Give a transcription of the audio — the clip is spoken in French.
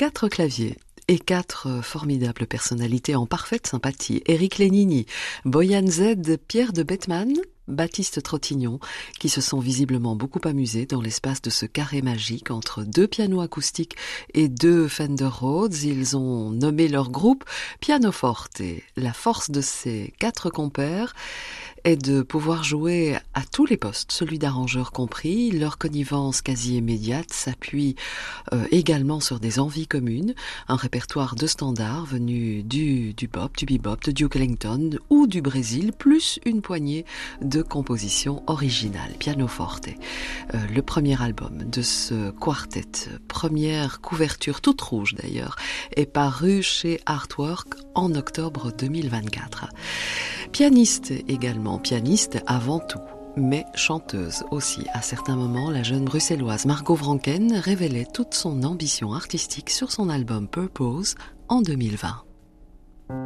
4 claviers et 4 formidables personnalités en parfaite sympathie. Éric Lénini, Boyan Z, Pierre de Bettman, Baptiste Trottignon, qui se sont visiblement beaucoup amusés dans l'espace de ce carré magique entre 2 pianos acoustiques et 2 Fender Rhodes. Ils ont nommé leur groupe Pianoforte. La force de ces 4 compères est de pouvoir jouer à tous les postes, celui d'arrangeur compris. Leur connivence quasi immédiate s'appuie également sur des envies communes, un répertoire de standards venus du bop, du bebop, de Duke Ellington ou du Brésil, plus une poignée de compositions originales. Pianoforte, le premier album de ce quartet, première couverture toute rouge d'ailleurs, est paru chez Artwork en octobre 2024. Pianiste également, pianiste avant tout, mais chanteuse aussi. À certains moments, la jeune bruxelloise Margot Vrancken révélait toute son ambition artistique sur son album Purpose en 2020.